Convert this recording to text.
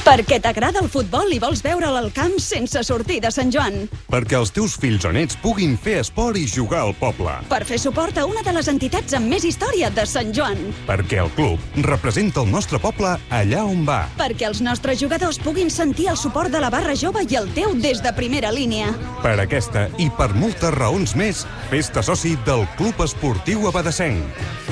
Perquè t'agrada el futbol i vols veure'l al camp sense sortir de Sant Joan. Perquè els teus fills o nets puguin fer esport i jugar al poble. Per fer suport a una de les entitats amb més història de Sant Joan. Perquè el club representa el nostre poble allà on va. Perquè els nostres jugadors puguin sentir el suport de la barra jove i el teu des de primera línia. Per aquesta i per moltes raons més, fes-te soci del Club Esportiu Abadessenc.